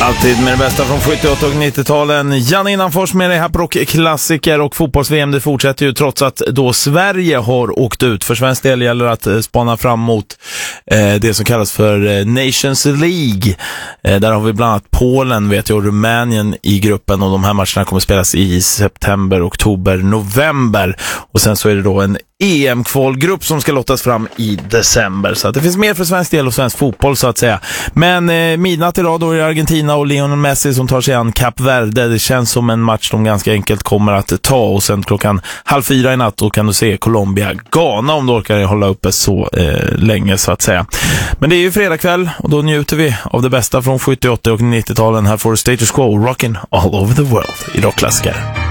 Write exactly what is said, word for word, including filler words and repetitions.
Alltid med det bästa från sjuttioåtta- och nittio-talen. Jan Innanfors med dig här på Rockklassiker, och fotbolls-V M det fortsätter ju trots att då Sverige har åkt ut. För svensk del gäller att spana fram mot eh, det som kallas för eh, Nations League. Eh, där har vi bland annat Polen, vet jag, och Rumänien i gruppen, och de här matcherna kommer spelas i september, oktober, november. Och sen så är det då en E M-kvalgrupp som ska lottas fram i december. Så att det finns mer för svensk del och svensk fotboll, så att säga. Men eh, midnatt idag då är det Argentina och Lionel Messi som tar sig an Kap Verde. Det känns som en match de ganska enkelt kommer att ta. Och sen klockan halv fyra i natt då kan du se Colombia-Ghana, om du orkar hålla uppe så eh, länge, så att säga. Men det är ju fredagkväll och då njuter vi av det bästa från sjuttioåtta- och nittio-talen. Här får du Status Quo, Rockin' All Over the World i Rockklassiker.